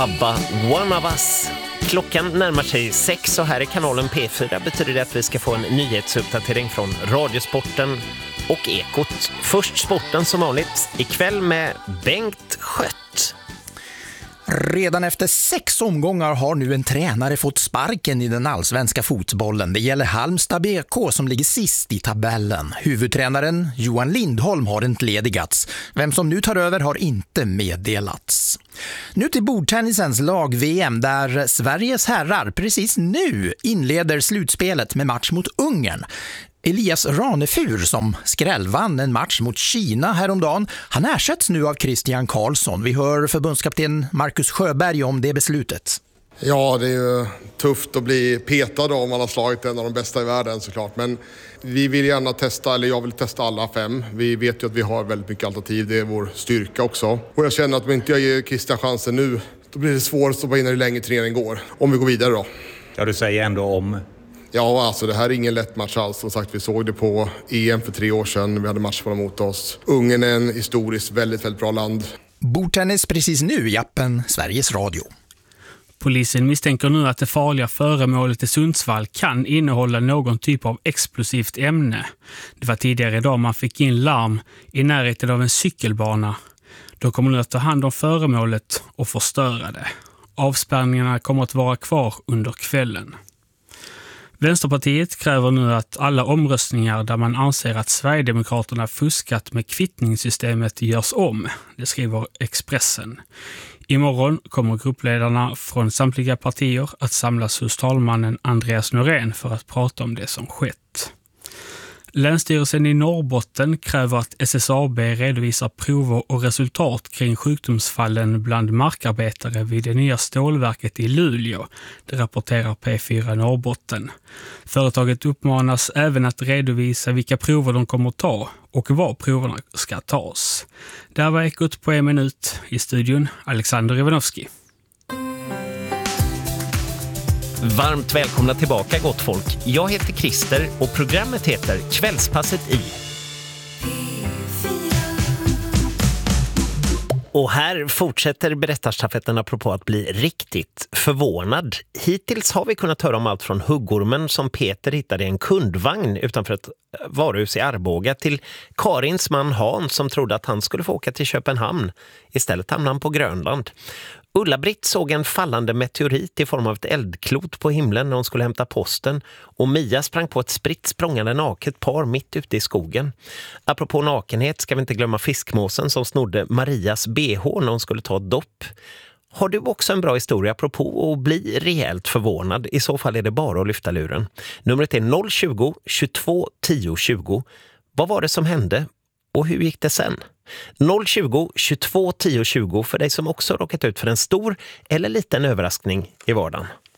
ABBA, One of Us. Klockan närmar sig 6 och här i kanalen P4 betyder det att vi ska få en nyhetsuppdatering från Radiosporten och Ekot. Först sporten som vanligt, ikväll med Bengt Schött. Redan efter 6 omgångar har nu en tränare fått sparken i den allsvenska fotbollen. Det gäller Halmstad BK som ligger sist i tabellen. Huvudtränaren Johan Lindholm har entledigats. Vem som nu tar över har inte meddelats. Nu till bordtennisens lag-VM där Sveriges herrar precis nu inleder slutspelet med match mot Ungern. Elias Ranefur som skrällvann en match mot Kina häromdagen. Han ersätts nu av Christian Karlsson. Vi hör förbundskapten Marcus Sjöberg om det beslutet. Ja, det är ju tufft att bli petad om man har slagit en av de bästa i världen såklart. Men vi vill gärna testa, eller jag vill testa alla 5. Vi vet ju att vi har väldigt mycket alternativ, det är vår styrka också. Och jag känner att om inte jag ger Christian chansen nu, då blir det svårt att stoppa in hur länge turneringen går. Om vi går vidare då. Ja, du säger ändå om... Ja, alltså det här är ingen lätt match alls. Som sagt, vi såg det på EM för 3 år sedan. Vi hade matcher mot oss. Ungern är en historiskt väldigt, väldigt bra land. Bordtennis precis nu i appen Sveriges Radio. Polisen misstänker nu att det farliga föremålet i Sundsvall kan innehålla någon typ av explosivt ämne. Det var tidigare idag man fick in larm i närheten av en cykelbana. Då kommer nu att ta hand om föremålet och förstöra det. Avspärrningarna kommer att vara kvar under kvällen. Vänsterpartiet kräver nu att alla omröstningar där man anser att Sverigedemokraterna fuskat med kvittningssystemet görs om. Det skriver Expressen. Imorgon kommer gruppledarna från samtliga partier att samlas hos talmannen Andreas Norén för att prata om det som skett. Länsstyrelsen i Norrbotten kräver att SSAB redovisar prover och resultat kring sjukdomsfallen bland markarbetare vid det nya stålverket i Luleå. Det rapporterar P4 Norrbotten. Företaget uppmanas även att redovisa vilka prover de kommer att ta och var proverna ska tas. Där var Ekot på 1 minut. I studion Alexander Ivanovski. Varmt välkomna tillbaka gott folk. Jag heter Christer och programmet heter Kvällspasset i. Och här fortsätter berättarstafetten apropå att bli riktigt förvånad. Hittills har vi kunnat höra om allt från huggormen som Peter hittade i en kundvagn utanför ett varuhus i Arboga till Karins man Hans som trodde att han skulle få åka till Köpenhamn. Istället hamnade han på Grönland. Ulla-Britt såg en fallande meteorit i form av ett eldklot på himlen när hon skulle hämta posten och Mia sprang på ett spritt språngande naket par mitt ute i skogen. Apropå nakenhet ska vi inte glömma fiskmåsen som snodde Marias BH när hon skulle ta ett dopp. Har du också en bra historia apropå att bli rejält förvånad? I så fall är det bara att lyfta luren. Numret är 020 22 10 20. Vad var det som hände? Och hur gick det sen? 020 22 10 20 för dig som också råkat ut för en stor eller liten överraskning i vardagen.